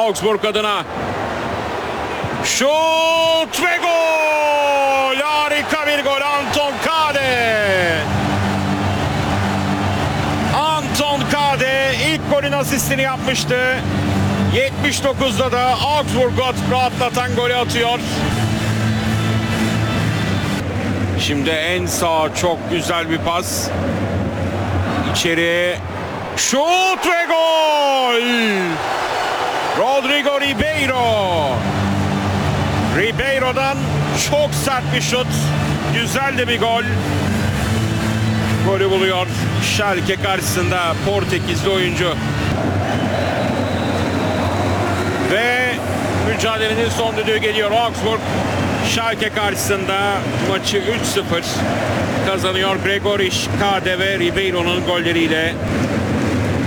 Augsburg adına. Şut ve gol! Harika bir gol Anton Kade. Anton Kade ilk golün asistini yapmıştı. 79'da da Augsburg'u rahatlatan golü atıyor. Şimdi en sağ çok güzel bir pas. İçeri şut ve gol! Rodrigo Ribeiro. Ribeiro'dan çok sert bir şut. Güzel de bir gol. Golü buluyor Schalke karşısında Portekizli oyuncu. Ve mücadelenin son düdüğü geliyor. Augsburg Schalke karşısında maçı 3-0 kazanıyor. Gregoric, Kade ve Ribeiro'nun golleriyle.